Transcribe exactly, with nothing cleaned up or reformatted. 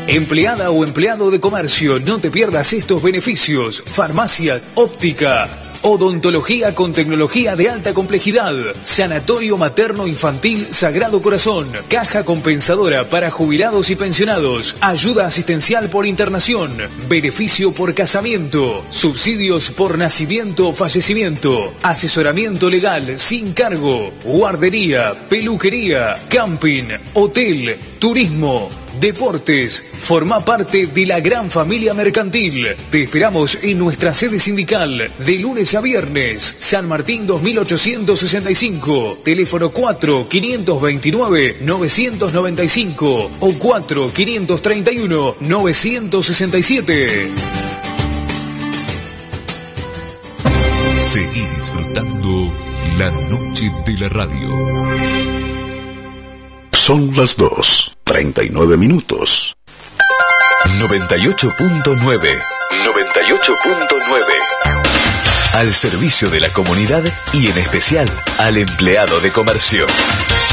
Empleada o empleado de comercio, no te pierdas estos beneficios. Farmacia, óptica, odontología con tecnología de alta complejidad, sanatorio materno infantil Sagrado Corazón, caja compensadora para jubilados y pensionados, ayuda asistencial por internación, beneficio por casamiento, subsidios por nacimiento o fallecimiento, asesoramiento legal sin cargo, guardería, peluquería, camping, hotel, turismo, deportes. Forma parte de la gran familia mercantil. Te esperamos en nuestra sede sindical de lunes a viernes. San Martín dos mil ochocientos sesenta y cinco. Teléfono cuatro quinientos veintinueve novecientos noventa y cinco o cuatro quinientos treinta y uno novecientos sesenta y siete. Seguí disfrutando la noche de la radio. Son las dos, treinta y nueve minutos. noventa y ocho punto nueve. noventa y ocho punto nueve. Al servicio de la comunidad y en especial al empleado de comercio.